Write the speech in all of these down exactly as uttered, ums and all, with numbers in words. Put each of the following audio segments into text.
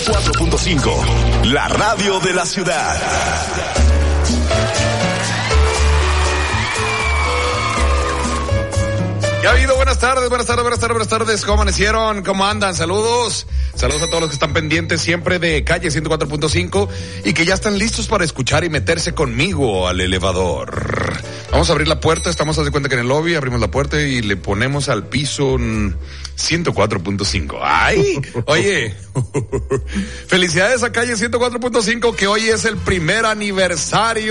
cuatro punto cinco, la radio de la ciudad. ¿Qué ha habido? Buenas tardes, buenas tardes, buenas tardes, buenas tardes. ¿Cómo amanecieron? ¿Cómo andan? Saludos. Saludos a todos los que están pendientes siempre de Calle ciento cuatro punto cinco y que ya están listos para escuchar y meterse conmigo al elevador. Vamos a abrir la puerta, estamos, haz de cuenta que en el lobby abrimos la puerta y le ponemos al piso ciento cuatro punto cinco. ¡Ay! Oye, felicidades a Calle ciento cuatro punto cinco, que hoy es el primer aniversario.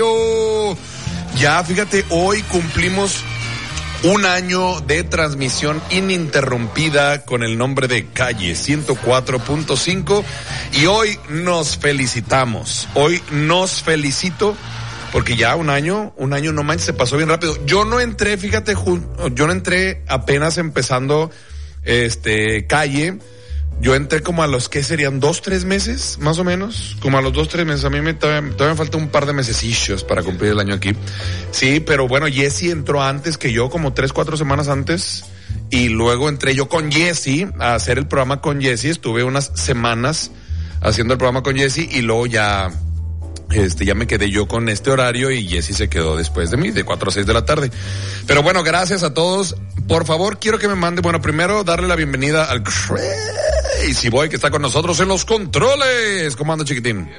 Ya, fíjate, hoy cumplimos un año de transmisión ininterrumpida con el nombre de Calle ciento cuatro punto cinco y hoy nos felicitamos, hoy nos felicito porque ya un año, un año no manches, se pasó bien rápido. Yo no entré, fíjate, yo no entré apenas empezando este Calle. Yo entré como a los que serían dos, tres meses, más o menos, como a los dos, tres meses. A mí me todavía, todavía me falta un par de mesecillos para cumplir el año aquí. Sí, pero bueno, Jessy entró antes que yo, como tres, cuatro semanas antes, y luego entré yo con Jessy a hacer el programa con Jessy. Estuve unas semanas haciendo el programa con Jessy y luego ya, este, ya me quedé yo con este horario y Jessy se quedó después de mí, de cuatro a seis de la tarde. Pero bueno, gracias a todos. Por favor, quiero que me mande, bueno, primero darle la bienvenida al Crazy Boy que está con nosotros en los controles. ¿Cómo anda, chiquitín?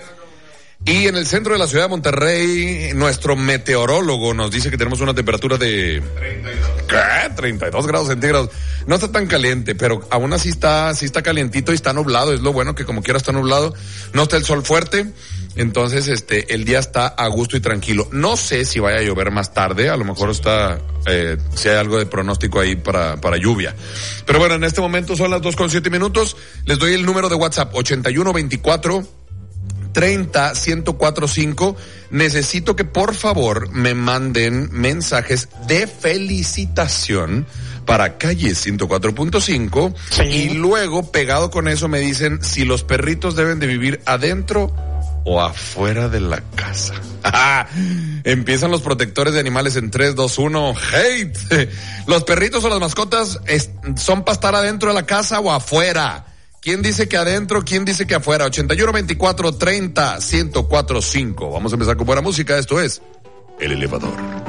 Y en el centro de la ciudad de Monterrey, nuestro meteorólogo nos dice que tenemos una temperatura de treinta y dos. ¿Qué? treinta y dos grados centígrados. No está tan caliente, pero aún así está, sí está calientito y está nublado. Es lo bueno, que como quiera está nublado. No está el sol fuerte. Entonces, este, el día está a gusto y tranquilo. No sé si vaya a llover más tarde. A lo mejor está, eh, si hay algo de pronóstico ahí para, para lluvia. Pero bueno, en este momento son las dos con siete minutos. Les doy el número de WhatsApp, ochenta y uno veinticuatro treinta ciento cuatro cinco. Necesito que por favor me manden mensajes de felicitación para Calle ciento cuatro punto cinco. Sí. Y luego, pegado con eso, me dicen si los perritos deben de vivir adentro o afuera de la casa. Empiezan los protectores de animales en tres, dos, uno. ¡Hate! ¿Los perritos o las mascotas es, son para estar adentro de la casa o afuera? ¿Quién dice que adentro? ¿Quién dice que afuera? ochenta y uno veinticuatro treinta ciento cuatro cinco. Vamos a empezar con buena música. Esto es El Elevador.